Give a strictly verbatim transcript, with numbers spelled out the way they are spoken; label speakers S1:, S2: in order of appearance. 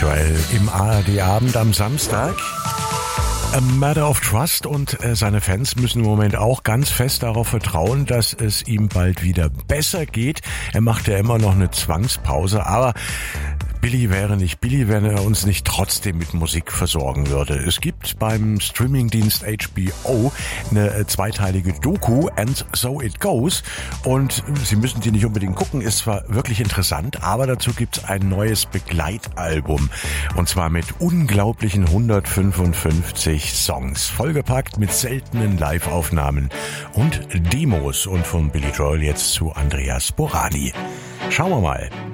S1: Joel im A R D-Abend am Samstag. A Matter of Trust, und äh, seine Fans müssen im Moment auch ganz fest darauf vertrauen, dass es ihm bald wieder besser geht. Er macht ja immer noch eine Zwangspause, aber Billy wäre nicht Billy, wenn er uns nicht trotzdem mit Musik versorgen würde. Es gibt beim Streamingdienst H B O eine zweiteilige Doku, And So It Goes, und Sie müssen die nicht unbedingt gucken, ist zwar wirklich interessant, aber dazu gibt's ein neues Begleitalbum, und zwar mit unglaublichen hundertfünfundfünfzig Songs, vollgepackt mit seltenen Live-Aufnahmen und Demos. Und von Billy Joel jetzt zu Andreas Borani. Schauen wir mal.